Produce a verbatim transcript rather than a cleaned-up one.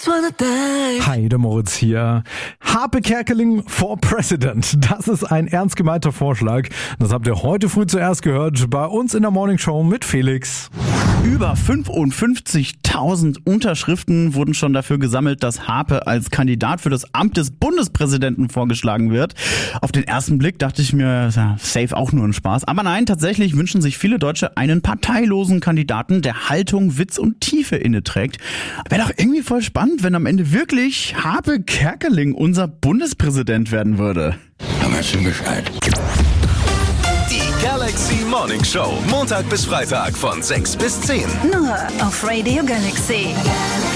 Hi, der Moritz hier. Harpe Kerkeling for President. Das ist ein ernst gemeinter Vorschlag. Das habt ihr heute früh zuerst gehört bei uns in der Morning Show mit Felix. Über fünfundfünfzigtausend Unterschriften wurden schon dafür gesammelt, dass Harpe als Kandidat für das Amt des Bundespräsidenten vorgeschlagen wird. Auf den ersten Blick dachte ich mir, ja, safe auch nur ein Spaß. Aber nein, tatsächlich wünschen sich viele Deutsche einen parteilosen Kandidaten, der Haltung, Witz und Tiefe inne trägt. Wäre doch irgendwie voll spannend, wenn am Ende wirklich Harpe Kerkeling unser Bundespräsident werden würde. Da weißt du Bescheid. Die Galaxy Morning Show. Montag bis Freitag von sechs bis zehn. Nur auf Radio Galaxy.